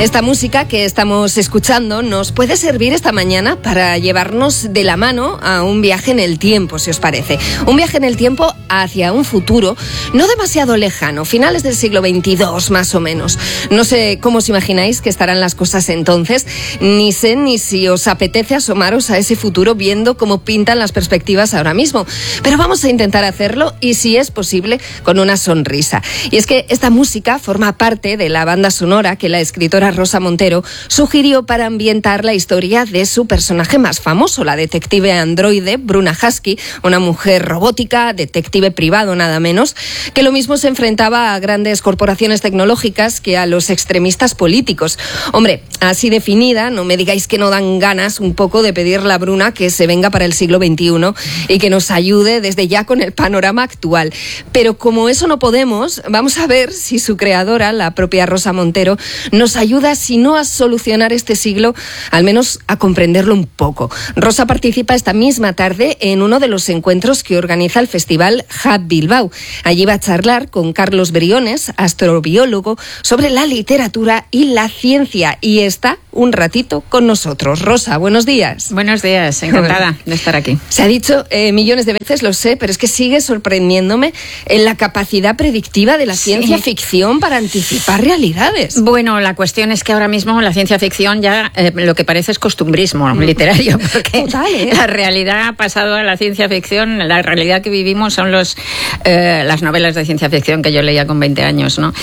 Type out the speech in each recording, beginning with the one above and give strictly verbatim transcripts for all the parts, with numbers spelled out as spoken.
Esta música que estamos escuchando nos puede servir esta mañana para llevarnos de la mano a un viaje en el tiempo, si os parece. Un viaje en el tiempo hacia un futuro no demasiado lejano, finales del siglo veintidós más o menos. No sé cómo os imagináis que estarán las cosas entonces, ni sé ni si os apetece asomaros a ese futuro viendo cómo pintan las perspectivas ahora mismo. Pero vamos a intentar hacerlo y, si es posible, con una sonrisa. Y es que esta música forma parte de la banda sonora que la escritora Rosa Montero sugirió para ambientar la historia de su personaje más famoso, la detective androide Bruna Husky, una mujer robótica, detective privado nada menos, que lo mismo se enfrentaba a grandes corporaciones tecnológicas que a los extremistas políticos. Hombre, así definida, no me digáis que no dan ganas un poco de pedirle a Bruna que se venga para el siglo veintiuno y que nos ayude desde ya con el panorama actual. Pero como eso no podemos, vamos a ver si su creadora, la propia Rosa Montero, nos ayuda, si no a solucionar este siglo, al menos a comprenderlo un poco. Rosa participa esta misma tarde en uno de los encuentros que organiza el Festival Hub Bilbao. Allí va a charlar con Carlos Briones, astrobiólogo, sobre la literatura y la ciencia, y está un ratito con nosotros. Rosa, buenos días. Buenos días, encantada de estar aquí. Se ha dicho eh, millones de veces, lo sé, pero es que sigue sorprendiéndome en la capacidad predictiva de la sí. ciencia ficción para anticipar realidades. Bueno, la cuestión es que ahora mismo la ciencia ficción ya eh, lo que parece es costumbrismo mm. literario, porque Total, ¿eh? la realidad ha pasado a la ciencia ficción. La realidad que vivimos son los eh, las novelas de ciencia ficción que yo leía con veinte años, ¿no?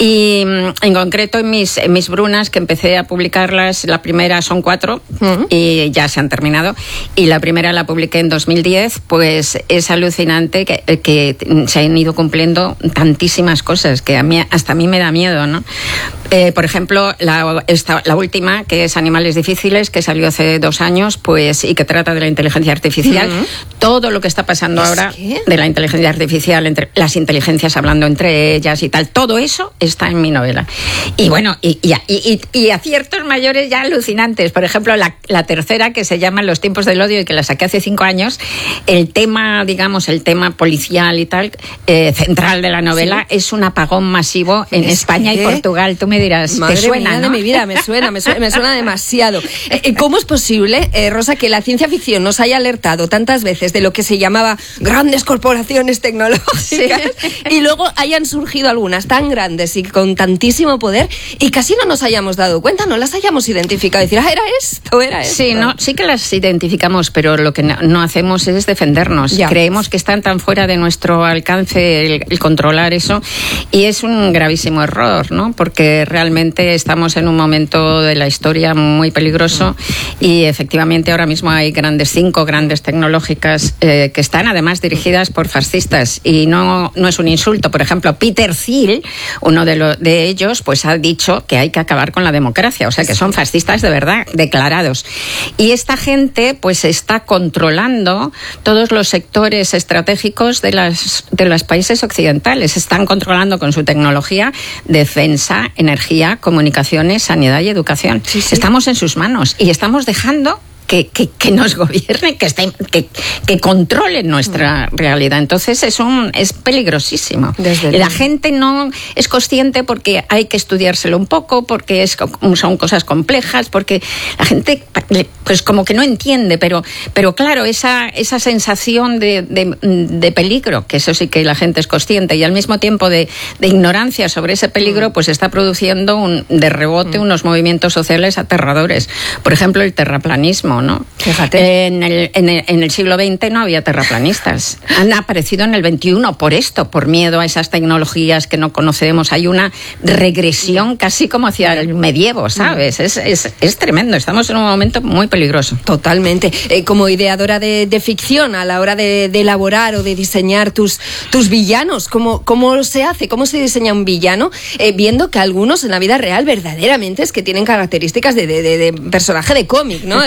Y en concreto en mis, en mis Brunas, que empecé a publicarlas, la primera son cuatro mm. y ya se han terminado, y la primera la publiqué en dos mil diez, pues es alucinante que, que se han ido cumpliendo tantísimas cosas que a mí, hasta a mí me da miedo, ¿no? Eh, por ejemplo, la, esta, la última, que es Animales Difíciles, que salió hace dos años, pues, y que trata de la inteligencia artificial. Mm-hmm. Todo lo que está pasando ahora qué? de la inteligencia artificial, entre las inteligencias hablando entre ellas y tal, todo eso está en mi novela. Y bueno, y, y, y, y aciertos mayores ya alucinantes. Por ejemplo, la, la tercera, que se llama Los tiempos del odio, y que la saqué hace cinco años, el tema, digamos, el tema policial y tal, eh, central de la novela, ¿sí? es un apagón masivo en ¿Es España que? y Portugal. Tú me dirás, Madre ¿te suena, mía, no? de mi vida, me suena, me suena, me suena demasiado. Eh, ¿Cómo es posible, eh, Rosa, que la ciencia ficción nos haya alertado tantas veces de lo que se llamaba grandes corporaciones tecnológicas sí. y luego hayan surgido algunas tan grandes y con tantísimo poder y casi no nos hayamos dado cuenta, no las hayamos identificado y decir, ah, era esto, era esto? Sí, no, sí que las identificamos, pero lo que no, no hacemos es defendernos. Ya. Creemos que están tan fuera de nuestro alcance el, el controlar eso, y es un gravísimo error, ¿no? Porque realmente estamos en un momento de la historia muy peligroso y efectivamente ahora mismo hay grandes, cinco grandes tecnológicas eh, que están además dirigidas por fascistas, y no, no es un insulto. Por ejemplo, Peter Thiel, uno de, lo, de ellos, pues ha dicho que hay que acabar con la democracia, o sea que son fascistas de verdad, declarados. Y esta gente pues está controlando todos los sectores estratégicos de, las, de los países occidentales. Están controlando con su tecnología defensa, energía, comunicaciones, sanidad y educación. Sí, sí. Estamos en sus manos y estamos dejando Que, que, que nos gobiernen, que, estén, que, que controlen nuestra mm. realidad. Entonces es un es peligrosísimo. Desde la gente no es consciente porque hay que estudiárselo un poco, porque es, son cosas complejas, porque la gente pues como que no entiende, pero, pero claro, esa, esa sensación de, de, de peligro, que eso sí que la gente es consciente, y al mismo tiempo de, de ignorancia sobre ese peligro, mm. pues está produciendo un, de rebote mm. unos movimientos sociales aterradores. Por ejemplo, el terraplanismo, ¿no? Fíjate. En el, en, el, en el siglo veinte no había terraplanistas. Han aparecido en el veintiuno por esto, por miedo a esas tecnologías que no conocemos. Hay una regresión casi como hacia el medievo, ¿sabes? Es, es, es tremendo. Estamos en un momento muy peligroso. Totalmente. Eh, como ideadora de, de ficción, a la hora de, de elaborar o de diseñar tus, tus villanos, ¿cómo, ¿cómo se hace? ¿Cómo se diseña un villano? Eh, viendo que algunos en la vida real verdaderamente es que tienen características de, de, de, de personaje de cómic, ¿no? El propio Donald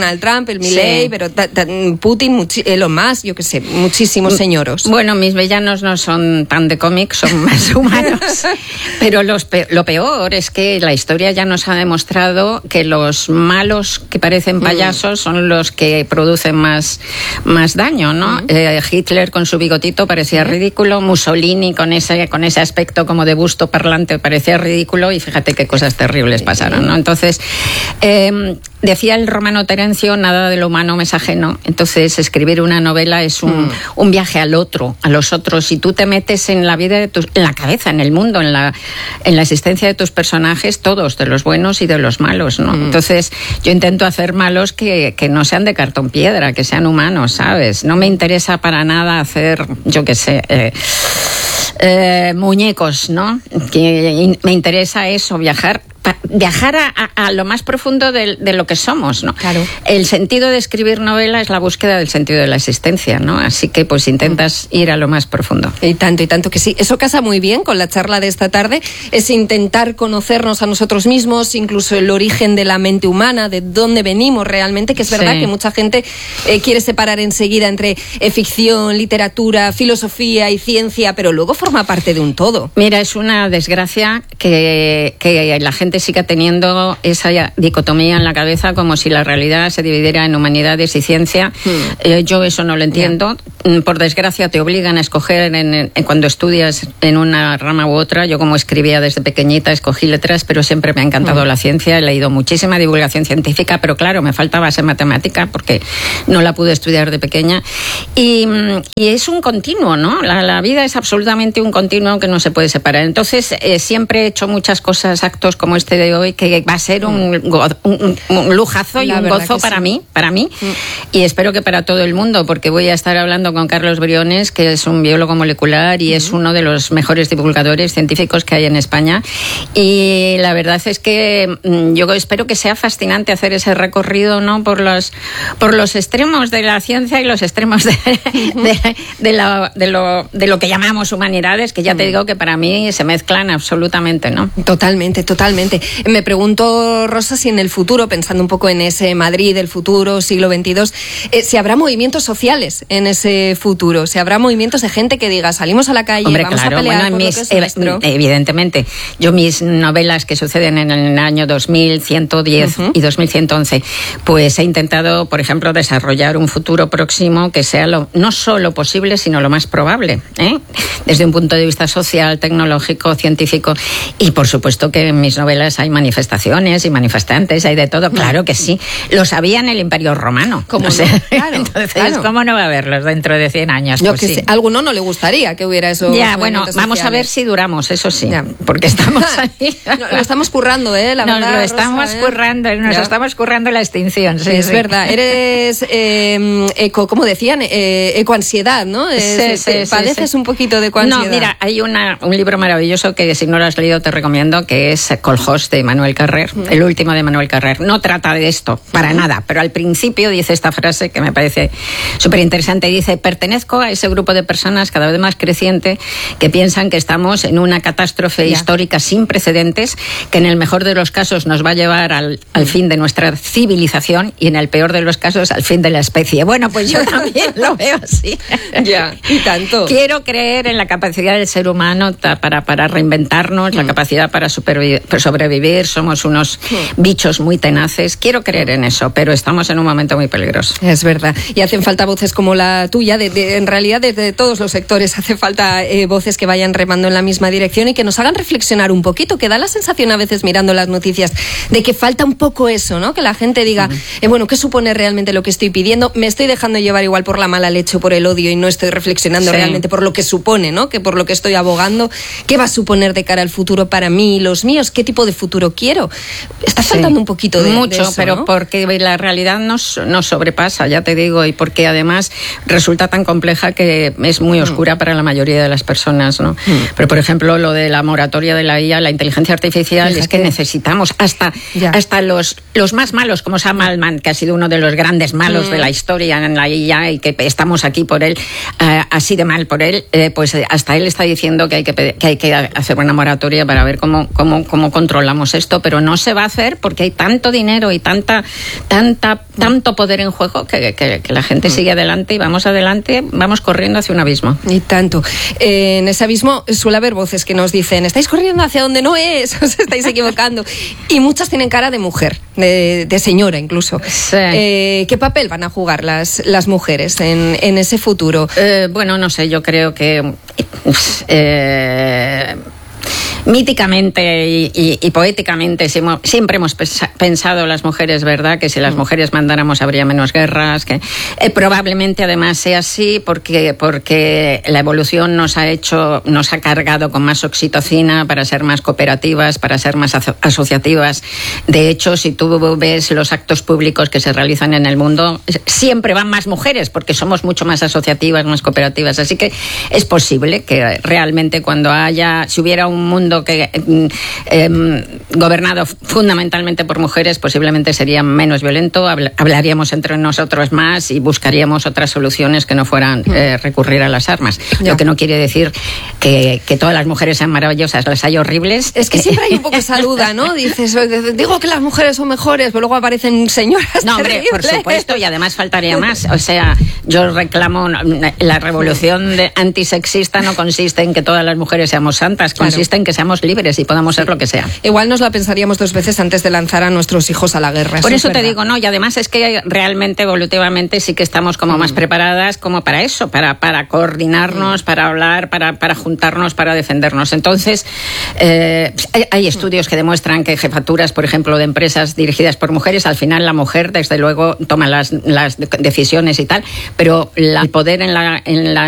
Donald Trump, el Milley, sí. pero ta, ta, Putin, muchi- Elon Musk, yo qué sé, muchísimos señoros. Bueno, mis villanos no son tan de cómics, son más humanos. Pero los pe- lo peor es que la historia ya nos ha demostrado que los malos que parecen payasos mm. son los que producen más, más daño, ¿no? Mm. Eh, Hitler con su bigotito parecía mm. ridículo, Mussolini con ese, con ese aspecto como de busto parlante parecía ridículo, y fíjate qué cosas terribles pasaron, ¿no? Entonces, eh, decía el romano Terencio, nada de lo humano me es ajeno. Entonces, escribir una novela es un, mm. un viaje al otro, a los otros, y tú te metes en la vida de tus, en la cabeza, en el mundo, en la, en la existencia de tus personajes, todos, de los buenos y de los malos, ¿no? Mm. Entonces, yo intento hacer malos que, que no sean de cartón piedra, que sean humanos, ¿sabes? No me interesa para nada hacer, yo qué sé, eh, eh, muñecos, ¿no? Que me interesa eso, viajar viajar a, a, a lo más profundo de, de lo que somos, ¿no? Claro. El sentido de escribir novela es la búsqueda del sentido de la existencia, ¿no? Así que pues intentas ir a lo más profundo. Y tanto, y tanto que sí. Eso casa muy bien con la charla de esta tarde, es intentar conocernos a nosotros mismos, incluso el origen de la mente humana, de dónde venimos realmente, que es verdad sí. que mucha gente eh, quiere separar enseguida entre eh, ficción, literatura, filosofía y ciencia, pero luego forma parte de un todo. Mira, es una desgracia que, que la gente siga teniendo esa dicotomía en la cabeza, como si la realidad se dividiera en humanidades y ciencia. Hmm. Eh, yo eso no lo entiendo. Yeah. Por desgracia te obligan a escoger en, en, cuando estudias en una rama u otra. Yo, como escribía desde pequeñita, escogí letras, pero siempre me ha encantado hmm. la ciencia. He leído muchísima divulgación científica, pero claro, me falta base matemática porque no la pude estudiar de pequeña. Y, y es un continuo, ¿no? La, la vida es absolutamente un continuo que no se puede separar. Entonces, eh, siempre he hecho muchas cosas, actos como este de hoy, que va a ser un, un, un lujazo y la un gozo para sí. mí, para mí, mm. y espero que para todo el mundo, porque voy a estar hablando con Carlos Briones, que es un biólogo molecular y mm. es uno de los mejores divulgadores científicos que hay en España, y la verdad es que yo espero que sea fascinante hacer ese recorrido, ¿no? por los por los extremos de la ciencia y los extremos de, de, de, la, de, lo, de lo que llamamos humanidades, que ya te digo que para mí se mezclan absolutamente, ¿no? Totalmente, totalmente. Me pregunto, Rosa, si en el futuro, pensando un poco en ese Madrid del futuro, siglo veintidós, eh, si habrá movimientos sociales en ese futuro, si habrá movimientos de gente que diga, salimos a la calle, Hombre, vamos claro, a pelear bueno, por mis, lo que es nuestro. Evidentemente, yo mis novelas que suceden en el año dos mil ciento diez uh-huh. y dos mil ciento once, pues he intentado, por ejemplo, desarrollar un futuro próximo que sea lo, no solo posible, sino lo más probable, ¿eh? Desde un punto de vista social, tecnológico, científico, y por supuesto que en mis novelas hay manifestaciones y manifestantes, hay de todo, claro que sí. Lo sabía en el Imperio Romano. ¿Cómo no? sé? Claro, Entonces, claro. ¿cómo no va a haberlos dentro de cien años? Yo pues que sí. sé, a alguno no le gustaría que hubiera eso. Ya, bueno, vamos a ver si duramos, eso sí, ya. porque estamos ahí. No, lo estamos currando, ¿eh? La nos verdad, lo estamos Rosa, ¿eh? currando, nos ya. estamos currando la extinción. Sí, es sí. verdad, eres eh, eco, como decían, eh, ecoansiedad, ¿no? Es, sí, sí, sí, padeces sí. un poquito de ecoansiedad. No, mira, hay una, un libro maravilloso que si no lo has leído te recomiendo, que es Coljós, de Manuel Carrer, uh-huh. el último de Manuel Carrer. No trata de esto, para uh-huh. nada, pero al principio dice esta frase que me parece súper interesante. Dice, pertenezco a ese grupo de personas cada vez más creciente que piensan que estamos en una catástrofe yeah. histórica sin precedentes, que en el mejor de los casos nos va a llevar al, al uh-huh. fin de nuestra civilización y en el peor de los casos al fin de la especie. Bueno, pues yo también lo veo así. Ya, y tanto. Quiero creer en la capacidad del ser humano para, para reinventarnos, uh-huh. la capacidad para supervi- sobrevivir. Somos unos uh-huh. bichos muy tenaces. Quiero creer en eso, pero estamos en un momento muy peligroso. Es verdad. Y hacen falta voces como la tuya. De, de, en realidad, desde todos los sectores hace falta eh, voces que vayan remando en la misma dirección y que nos hagan reflexionar un poquito, que da la sensación a veces mirando las noticias de que falta un poco eso, ¿no? Que la gente diga, uh-huh. eh, bueno, ¿qué supone realmente lo que estoy pidiendo? Me estoy dejando llevar igual por la mala leche o por el odio y no estoy reflexionando sí. realmente por lo que supone, ¿no? Que por lo que estoy abogando, ¿qué va a suponer de cara al futuro para mí y los míos? ¿Qué tipo de futuro quiero? Está faltando sí. un poquito de mucho, de eso, pero ¿no? porque la realidad nos, nos sobrepasa, ya te digo, y porque además resulta resulta tan compleja que es muy oscura mm. para la mayoría de las personas, ¿no? Mm. Pero, por ejemplo, lo de la moratoria de la I A, la inteligencia artificial, Fíjate. es que necesitamos hasta, hasta los, los más malos, como Sam Altman, que ha sido uno de los grandes malos mm. de la historia en la I A y que estamos aquí por él, eh, así de mal por él, eh, pues hasta él está diciendo que hay que, que hay que hacer una moratoria para ver cómo, cómo, cómo controlamos esto, pero no se va a hacer porque hay tanto dinero y tanta, tanta, tanto poder en juego que, que, que la gente sigue adelante y vamos adelante, vamos corriendo hacia un abismo. Y tanto. Eh, en ese abismo suele haber voces que nos dicen, estáis corriendo hacia donde no es, os estáis equivocando. Y muchas tienen cara de mujer, de, de señora incluso. Sí. Eh, ¿Qué papel van a jugar las, las mujeres en, en ese futuro? Eh, bueno, no sé, yo creo que... Eh, míticamente y, y, y poéticamente siempre hemos pensado las mujeres, ¿verdad?, que si las mujeres mandáramos habría menos guerras, que eh, probablemente además sea así porque, porque la evolución nos ha hecho, nos ha cargado con más oxitocina para ser más cooperativas, para ser más aso- asociativas. De hecho, si tú ves los actos públicos que se realizan en el mundo, siempre van más mujeres porque somos mucho más asociativas, más cooperativas. Así que es posible que realmente cuando haya, si hubiera un mundo que eh, gobernado fundamentalmente por mujeres, posiblemente sería menos violento, habl- hablaríamos entre nosotros más y buscaríamos otras soluciones que no fueran eh, recurrir a las armas. Ya. Lo que no quiere decir que, que todas las mujeres sean maravillosas, las hay horribles. Es que siempre hay un poco esa duda, ¿no? Dices, digo que las mujeres son mejores, pero luego aparecen señoras No, hombre, terribles. por supuesto, y además faltaría más. O sea, yo reclamo, la revolución de antisexista no consiste en que todas las mujeres seamos santas, consiste claro. en que seamos libres y podamos ser lo que sea. Igual nos la pensaríamos dos veces antes de lanzar a nuestros hijos a la guerra. Por eso, eso te digo, no, y además es que realmente evolutivamente sí que estamos como mm. más preparadas como para eso, para, para coordinarnos, mm. para hablar, para, para juntarnos, para defendernos. Entonces, eh, hay, hay estudios que demuestran que jefaturas, por ejemplo, de empresas dirigidas por mujeres, al final la mujer, desde luego, toma las, las decisiones y tal, pero la, el poder en la, en la